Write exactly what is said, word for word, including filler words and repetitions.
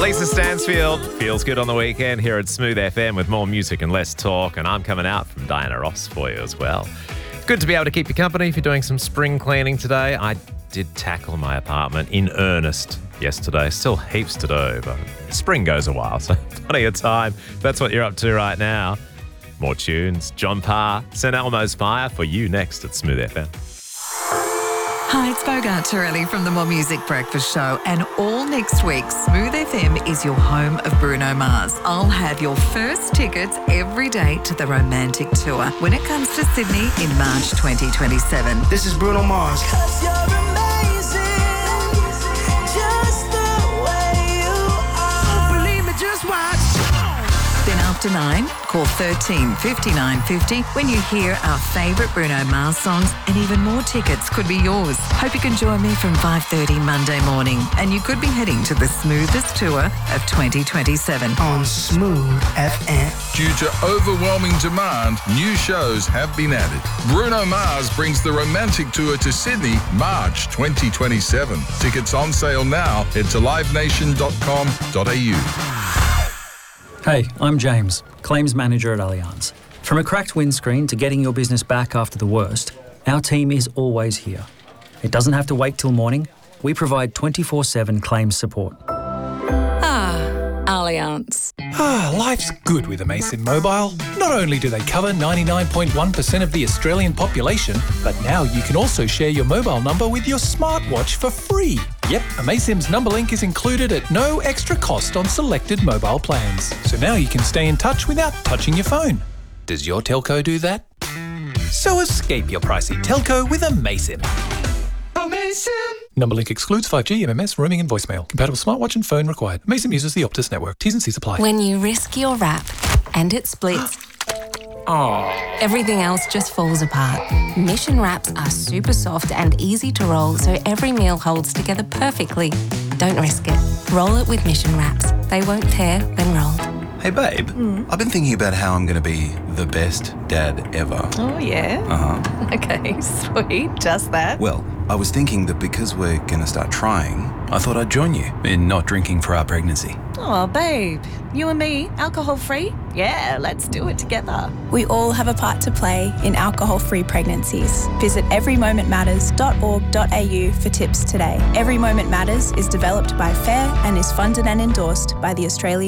Lisa Stansfield feels good on the weekend here at Smooth F M with more music and less talk. And I'm coming out from Diana Ross for you as well. Good to be able to keep you company if you're doing some spring cleaning today. I did tackle my apartment in earnest yesterday. Still heaps to do, but spring goes a while, so plenty of time. That's what you're up to right now. More tunes. John Parr, Saint Elmo's Fire for you next at Smooth F M. Hi, it's Bogart Torelli from the More Music Breakfast Show, and all next week, Smooth F M is your home of Bruno Mars. I'll have your first tickets every day to the Romantic Tour when it comes to Sydney in March twenty twenty-seven. This is Bruno Mars. Then after nine, call thirteen fifty-nine fifty when you hear our favourite Bruno Mars songs, and even more tickets could be yours. Hope you can join me from five thirty Monday morning, and you could be heading to the smoothest tour of twenty twenty-seven. On Smooth F M. Due to overwhelming demand, new shows have been added. Bruno Mars brings the Romantic Tour to Sydney, March twenty twenty-seven. Tickets on sale now. Head to live nation dot com dot a u. Hey, I'm James, Claims Manager at Allianz. From a cracked windscreen to getting your business back after the worst, our team is always here. It doesn't have to wait till morning. We provide twenty-four seven claims support. Ah, Allianz. Ah, life's good with Amaysim Mobile. Not only do they cover ninety-nine point one percent of the Australian population, but now you can also share your mobile number with your smartwatch for free. Yep, Amaysim's number link is included at no extra cost on selected mobile plans. So now you can stay in touch without touching your phone. Does your telco do that? So escape your pricey telco with Amaysim. Amaysim! Number link excludes five G, M M S, roaming and voicemail. Compatible smartwatch and phone required. Amaysim uses the Optus network. T's and C's apply. When you risk your wrap and it splits, everything else just falls apart. Mission wraps are super soft and easy to roll, so every meal holds together perfectly. Don't risk it. Roll it with Mission wraps. They won't tear when rolled. Hey, babe. Mm. I've been thinking about how I'm going to be the best dad ever. Oh, yeah? Uh-huh. Okay, sweet. Just that. Well, I was thinking that because we're going to start trying, I thought I'd join you in not drinking for our pregnancy. Oh, babe. You and me, alcohol-free? Yeah, let's do it together. We all have a part to play in alcohol-free pregnancies. Visit every moment matters dot org dot a u for tips today. Every Moment Matters is developed by FAIR and is funded and endorsed by the Australian